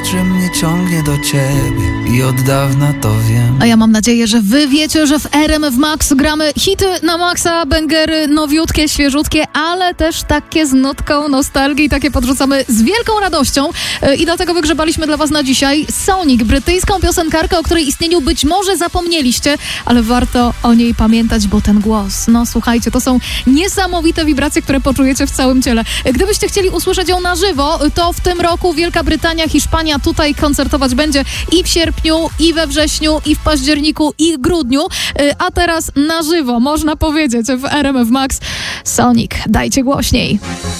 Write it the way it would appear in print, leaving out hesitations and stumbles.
że mnie ciągnie do ciebie i od dawna to wiem. A ja mam nadzieję, że wy wiecie, że w RMF Max gramy hity na maksa, bęgery nowiutkie, świeżutkie, ale też takie z nutką nostalgii, takie podrzucamy z wielką radością i dlatego wygrzebaliśmy dla was na dzisiaj Sonic, brytyjską piosenkarkę, o której istnieniu być może zapomnieliście, ale warto o niej pamiętać, bo ten głos, no słuchajcie, to są niesamowite wibracje, które poczujecie w całym ciele. Gdybyście chcieli usłyszeć ją na żywo, to w tym roku Wielka Brytania, Hiszpania tutaj koncertować będzie i w sierpniu, i we wrześniu, i w październiku, i w grudniu, a teraz na żywo, można powiedzieć, w RMF Max Sonic, dajcie głośniej.